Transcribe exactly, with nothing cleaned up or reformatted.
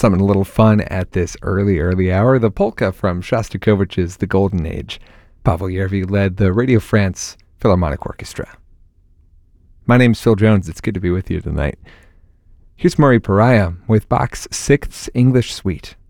Something a little fun at this early, early hour. The polka from Shostakovich's The Golden Age. Pavel Yervi led the Radio France Philharmonic Orchestra. My name's Phil Jones. It's good to be with you tonight. Here's Murray Pariah with Bach's Sixth English Suite.